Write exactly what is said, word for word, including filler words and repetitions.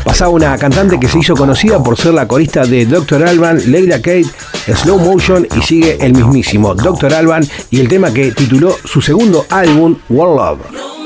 Pasaba una cantante que se hizo conocida por ser la corista de doctor Alban, Leila Kate, Slow Motion, y sigue el mismísimo doctor Alban y el tema que tituló su segundo álbum, One Love.